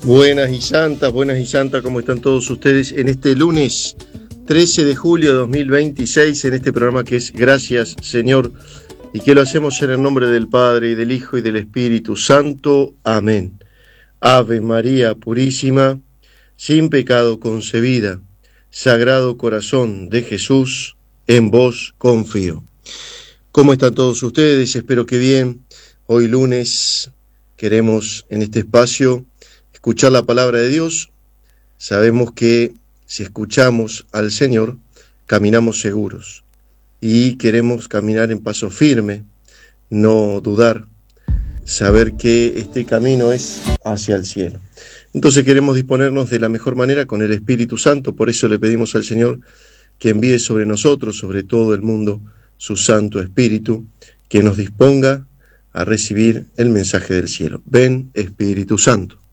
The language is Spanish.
Buenas y santas, ¿cómo están todos ustedes en este lunes 13 de julio de 2026, en este programa que es Gracias, Señor, y que lo hacemos en el nombre del Padre, y del Hijo, y del Espíritu Santo? Amén. Ave María Purísima, sin pecado concebida, Sagrado Corazón de Jesús, en vos confío. ¿Cómo están todos ustedes? Espero que bien. Hoy lunes queremos en este espacio escuchar la palabra de Dios. Sabemos que si escuchamos al Señor, caminamos seguros. Y queremos caminar en paso firme, no dudar, saber que este camino es hacia el cielo. Entonces queremos disponernos de la mejor manera con el Espíritu Santo. Por eso le pedimos al Señor que envíe sobre nosotros, sobre todo el mundo, su Santo Espíritu, que nos disponga a recibir el mensaje del cielo. Ven, Espíritu Santo.